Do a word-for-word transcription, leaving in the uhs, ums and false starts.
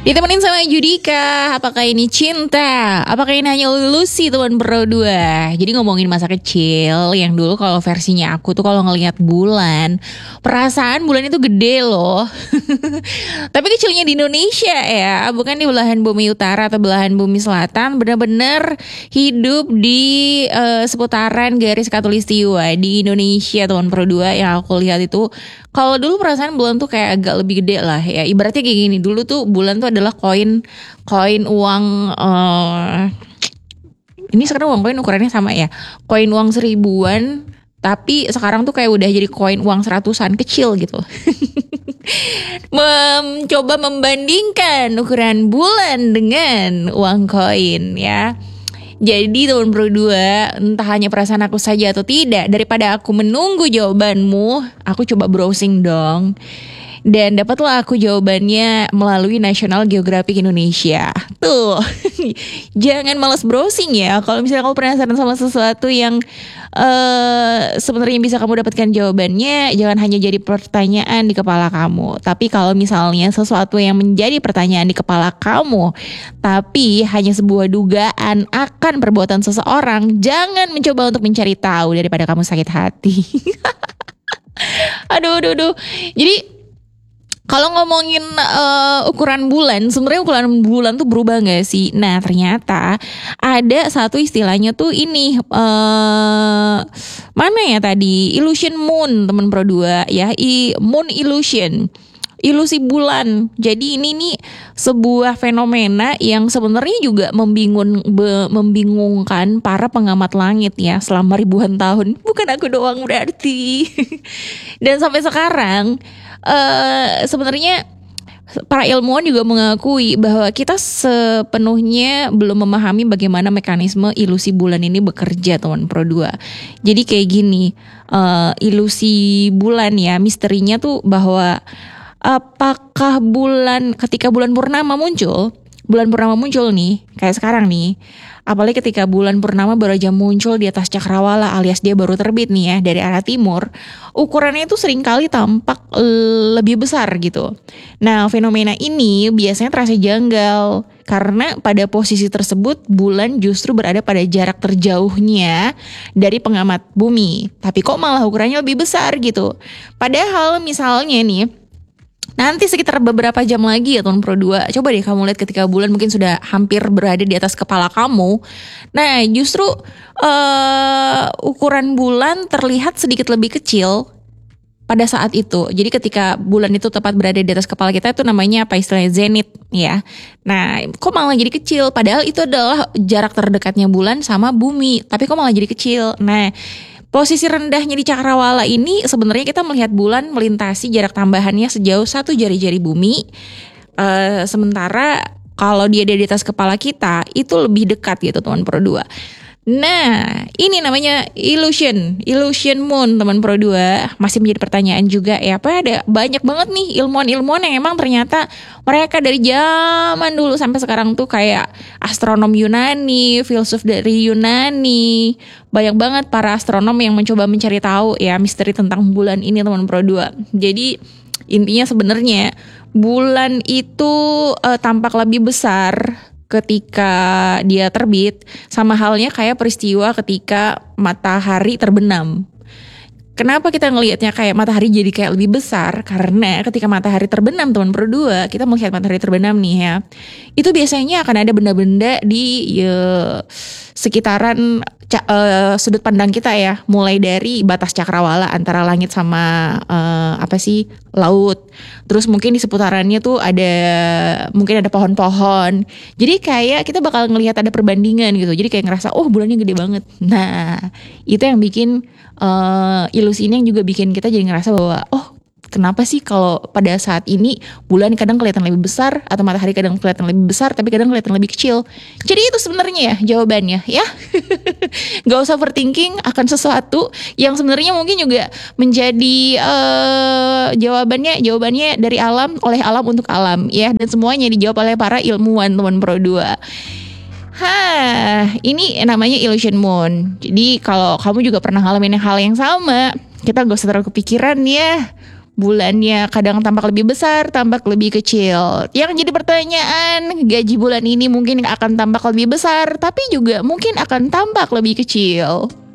Ditemenin sama Judika. Apakah ini cinta? Apakah ini hanya ilusi teman berdua? Jadi ngomongin masa kecil, yang dulu kalau versinya aku tuh kalau ngelihat bulan, perasaan bulan itu gede loh. Tapi kecilnya di Indonesia ya, bukan di belahan bumi utara atau belahan bumi selatan. Benar-benar hidup di uh, seputaran garis khatulistiwa di Indonesia teman berdua. Yang aku lihat itu, kalau dulu perasaan bulan tuh kayak agak lebih gede lah ya. Ibaratnya kayak gini, dulu tuh bulan tuh adalah koin koin uang uh, ini sekarang uang koin ukurannya sama ya. Koin uang seribuan, tapi sekarang tuh kayak udah jadi koin uang seratusan, kecil gitu. Mencoba membandingkan ukuran bulan dengan uang koin ya. Jadi teman berdua, entah hanya perasaan aku saja atau tidak, daripada aku menunggu jawabanmu, aku coba browsing dong. Dan dapatlah aku jawabannya melalui National Geographic Indonesia. Tuh, jangan malas browsing ya. Kalau misalnya kamu penasaran sama sesuatu yang uh, sebenarnya bisa kamu dapatkan jawabannya, jangan hanya jadi pertanyaan di kepala kamu. Tapi kalau misalnya sesuatu yang menjadi pertanyaan di kepala kamu, tapi hanya sebuah dugaan akan perbuatan seseorang, jangan mencoba untuk mencari tahu daripada kamu sakit hati. Aduh, aduh, aduh. Jadi kalau ngomongin uh, ukuran bulan, sebenarnya ukuran bulan tuh berubah gak sih? Nah ternyata ada satu istilahnya tuh ini, uh, mana ya tadi? Illusion moon, teman pro dua ya, I, moon illusion. Ilusi bulan. Jadi ini nih sebuah fenomena yang sebenarnya juga membingung, be, membingungkan para pengamat langit ya selama ribuan tahun. Bukan aku doang berarti. Dan sampai sekarang uh, sebenarnya para ilmuwan juga mengakui bahwa kita sepenuhnya belum memahami bagaimana mekanisme ilusi bulan ini bekerja teman pro dua. Jadi kayak gini, uh, ilusi bulan ya, misterinya tuh bahwa apakah bulan ketika bulan purnama muncul, bulan purnama muncul nih, kayak sekarang nih, apalagi ketika bulan purnama baru aja muncul di atas cakrawala alias dia baru terbit nih ya dari arah timur, ukurannya itu seringkali tampak lebih besar gitu. Nah fenomena ini biasanya terasa janggal karena pada posisi tersebut bulan justru berada pada jarak terjauhnya dari pengamat bumi, tapi kok malah ukurannya lebih besar gitu. Padahal misalnya nih, nanti sekitar beberapa jam lagi ya teman pro dua, coba deh kamu lihat ketika bulan mungkin sudah hampir berada di atas kepala kamu. Nah justru uh, ukuran bulan terlihat sedikit lebih kecil pada saat itu. Jadi ketika bulan itu tepat berada di atas kepala kita, itu namanya apa istilahnya, zenith ya. Nah kok malah jadi kecil, padahal itu adalah jarak terdekatnya bulan sama bumi, tapi kok malah jadi kecil. Nah posisi rendahnya di cakrawala ini sebenarnya kita melihat bulan melintasi jarak tambahannya sejauh satu jari-jari bumi. Uh, sementara kalau dia ada di atas kepala kita itu lebih dekat gitu teman pro dua. Nah ini namanya illusion, illusion moon teman pro dua. Masih menjadi pertanyaan juga ya, apa ada banyak banget nih ilmuwan-ilmuwan yang emang ternyata mereka dari zaman dulu sampai sekarang tuh kayak astronom Yunani, filsuf dari Yunani, banyak banget para astronom yang mencoba mencari tahu ya misteri tentang bulan ini teman pro dua. Jadi intinya sebenarnya bulan itu uh, tampak lebih besar ketika dia terbit, sama halnya kayak peristiwa ketika matahari terbenam. Kenapa kita ngelihatnya kayak matahari jadi kayak lebih besar? Karena ketika matahari terbenam teman pro dua, kita melihat matahari terbenam nih ya, itu biasanya akan ada benda-benda di ya, sekitaran ca- uh, sudut pandang kita ya, mulai dari batas cakrawala antara langit sama uh, apa sih laut. Terus mungkin di seputarannya tuh ada mungkin ada pohon-pohon. Jadi kayak kita bakal ngelihat ada perbandingan gitu. Jadi kayak ngerasa oh bulannya gede banget. Nah itu yang bikin uh, ilusi ini yang juga bikin kita jadi ngerasa bahwa oh kenapa sih kalau pada saat ini bulan kadang kelihatan lebih besar atau matahari kadang kelihatan lebih besar tapi kadang kelihatan lebih kecil. Jadi itu sebenarnya ya jawabannya ya. Gak usah overthinking akan sesuatu yang sebenarnya mungkin juga menjadi uh, jawabannya jawabannya dari alam, oleh alam untuk alam ya, dan semuanya dijawab oleh para ilmuwan teman pro dua. Hah, ini namanya illusion moon. Jadi kalau kamu juga pernah ngalamin hal yang sama, kita gak usah terlalu kepikiran ya. bulannya kadang tampak lebih besar, tampak lebih kecil. Yang jadi pertanyaan, gaji bulan ini mungkin akan tampak lebih besar, tapi juga mungkin akan tampak lebih kecil.